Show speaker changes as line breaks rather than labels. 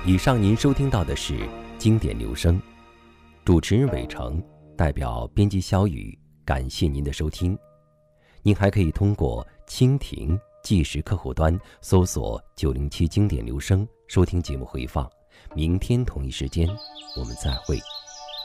以上您收听到的是经典留声，主持人伟成，代表编辑小雨，感谢您的收听。您还可以通过蜻蜓即时客户端搜索907经典留声收听节目回放。明天同一时间我们再会。